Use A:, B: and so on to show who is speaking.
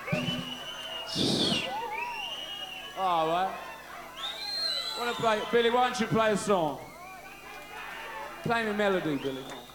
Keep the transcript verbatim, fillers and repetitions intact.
A: All right. Wanna play, Billy? Why don't you play a song? Play me melody, Billy.